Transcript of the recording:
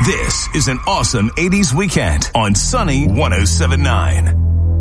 This is an awesome 80s weekend on Sunny 107.9.